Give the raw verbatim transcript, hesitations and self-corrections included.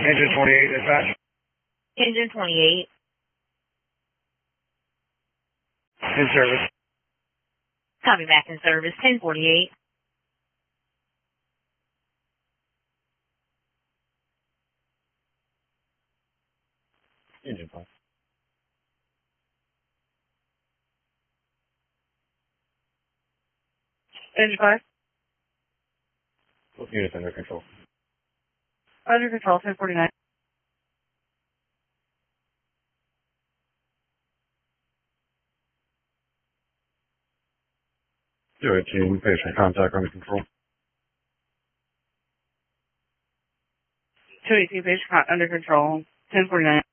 Engine twenty-eight, dispatch. Engine twenty-eight. In service. Copy back in service. ten forty-eight. Engine five. Engine five. Both units under control. Under control, ten forty-nine. Zero eighteen, patient contact under control. two eighteen, patient under control, ten forty-nine.